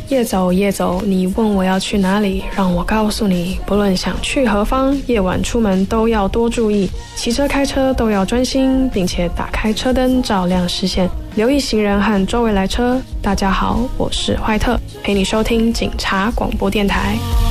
夜走夜走，你问我要去哪里，让我告诉你，不论想去何方，夜晚出门都要多注意，骑车开车都要专心，并且打开车灯照亮视线，留意行人和周围来车。大家好，我是怀特，陪你收听警察广播电台。